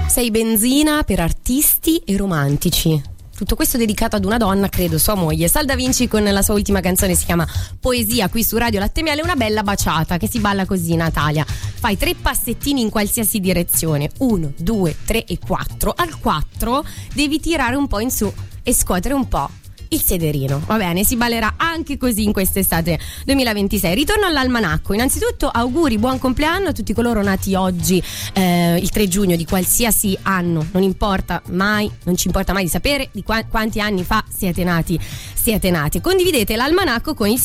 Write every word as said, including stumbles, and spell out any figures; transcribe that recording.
Sei benzina per artisti e romantici. Tutto questo dedicato ad una donna, credo sua moglie. Sal Da Vinci con la sua ultima canzone, si chiama Poesia, qui su Radio Latte Miele. Una bella baciata che si balla così, Natalia. Fai tre passettini in qualsiasi direzione, uno, due, tre e quattro. Al quattro devi tirare un po' in su e scuotere un po' il sederino. Va bene, si ballerà anche così in quest'estate duemilaventisei. Ritorno all'almanacco. Innanzitutto auguri, buon compleanno a tutti coloro nati oggi, eh, il tre giugno, di qualsiasi anno, non importa mai, non ci importa mai di sapere di qua- quanti anni fa siete nati, siete nati. Condividete l'almanacco con il